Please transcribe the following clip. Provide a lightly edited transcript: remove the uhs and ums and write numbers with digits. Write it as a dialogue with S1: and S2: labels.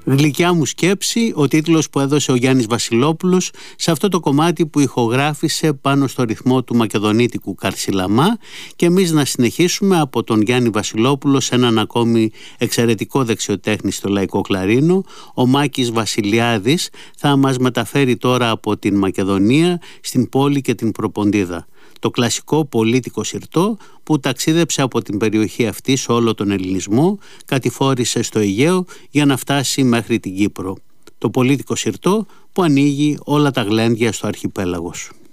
S1: Γλυκιά μου σκέψη, ο τίτλος που έδωσε ο Γιάννης Βασιλόπουλος σε αυτό το κομμάτι που ηχογράφησε πάνω στο ρυθμό του μακεδονίτικου Καρσιλαμά, και εμείς να συνεχίσουμε από τον Γιάννη Βασιλόπουλο σε έναν ακόμη εξαιρετικό δεξιοτέχνη στο λαϊκό κλαρίνο. Ο Μάκης Βασιλιάδης θα μας μεταφέρει τώρα από την Μακεδονία στην πόλη και την Προποντίδα. Το κλασικό πολίτικο συρτό που ταξίδεψε από την περιοχή αυτή σε όλο τον ελληνισμό, κατηφόρησε στο Αιγαίο για να φτάσει μέχρι την Κύπρο. Το πολίτικο συρτό που ανοίγει όλα τα γλέντια στο αρχιπέλαγος.